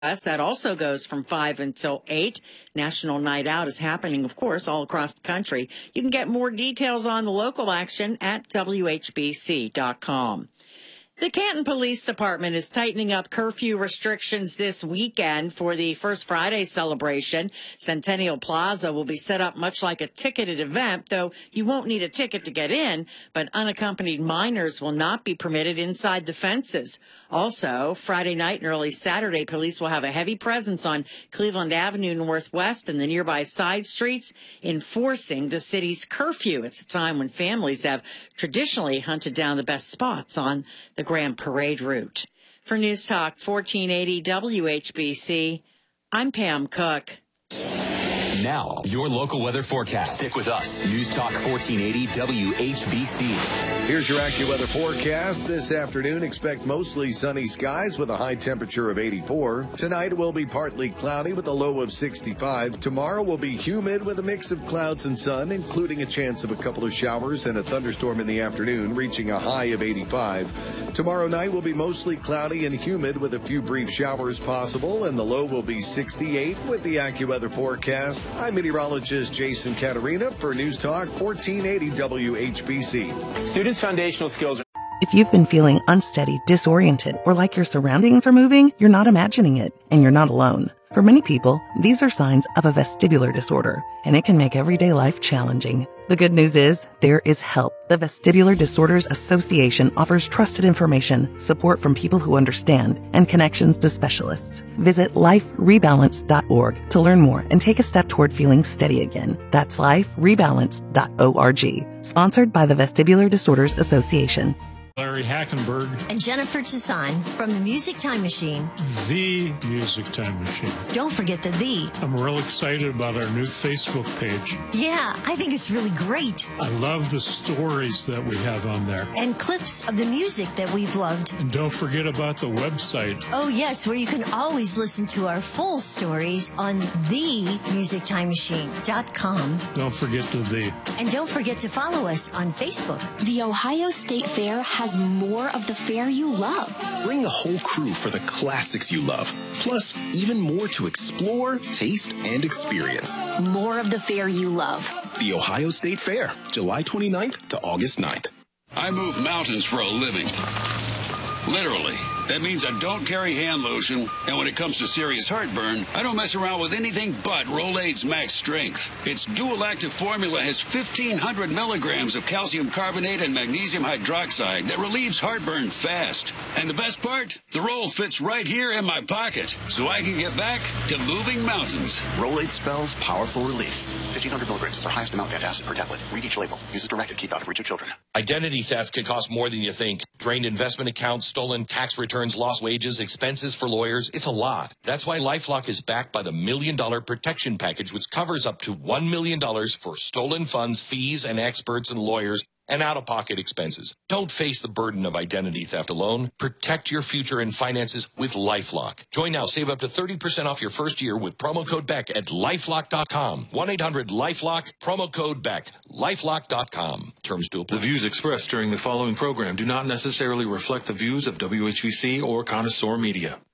That also goes from 5 until 8. National Night Out is happening, of course, all across the country. You can get more details on the local action at WHBC.com. The Canton Police Department is tightening up curfew restrictions this weekend for the First Friday celebration. Centennial Plaza will be set up much like a ticketed event, though you won't need a ticket to get in, but unaccompanied minors will not be permitted inside the fences. Also, Friday night and early Saturday, police will have a heavy presence on Cleveland Avenue Northwest and the nearby side streets, enforcing the city's curfew. It's a time when families have traditionally hunted down the best spots on the Grand Parade route. For News Talk 1480 WHBC, I'm Pam Cook. Now, your local weather forecast. Stick with us. News Talk 1480 WHBC. Here's your AccuWeather forecast. This afternoon, expect mostly sunny skies with a high temperature of 84. Tonight will be partly cloudy with a low of 65. Tomorrow will be humid with a mix of clouds and sun, including a chance of a couple of showers and a thunderstorm in the afternoon, reaching a high of 85. Tomorrow night will be mostly cloudy and humid with a few brief showers possible, and the low will be 68 with the AccuWeather forecast. I'm meteorologist Jason Caterina for News Talk 1480 WHBC. Students' foundational skills. If you've been feeling unsteady, disoriented, or like your surroundings are moving, you're not imagining it, and you're not alone. For many people, these are signs of a vestibular disorder, and it can make everyday life challenging. The good news is, there is help. The Vestibular Disorders Association offers trusted information, support from people who understand, and connections to specialists. Visit liferebalance.org to learn more and take a step toward feeling steady again. That's liferebalance.org. Sponsored by the Vestibular Disorders Association. Larry Hackenberg. And Jennifer Toussaint from the Music Time Machine. The Music Time Machine. Don't forget the. I'm real excited about our new Facebook page. Yeah, I think it's really great. I love the stories that we have on there. And clips of the music that we've loved. And don't forget about the website. Oh, yes, where you can always listen to our full stories on themusictimemachine.com. Don't forget to the. And don't forget to follow us on Facebook. The Ohio State Fair has more of the fair you love. Bring the whole crew for the classics you love. Plus, even more to explore, taste, and experience. More of the fair you love. The Ohio State Fair, July 29th to August 9th. I move mountains for a living. Literally. That means I don't carry hand lotion, and when it comes to serious heartburn, I don't mess around with anything but Rolaids Max Strength. Its dual-active formula has 1,500 milligrams of calcium carbonate and magnesium hydroxide that relieves heartburn fast. And the best part? The roll fits right here in my pocket, so I can get back to moving mountains. Rolaids spells powerful relief. 1,500 milligrams is our highest amount of antacid per tablet. Read each label. Use as directed. Keep out of reach of children. Identity theft can cost more than you think. Drained investment accounts, stolen tax returns, lost wages, expenses for lawyers. It's a lot. That's why LifeLock is backed by the $1 Million Protection Package, which covers up to $1 million for stolen funds, fees, and experts and lawyers, and out-of-pocket expenses. Don't face the burden of identity theft alone. Protect your future and finances with LifeLock. Join now. Save up to 30% off your first year with promo code BECK at LifeLock.com. 1-800-LifeLock, promo code BECK, LifeLock.com. Terms to apply. The views expressed during the following program do not necessarily reflect the views of WHBC or Connoisseur Media.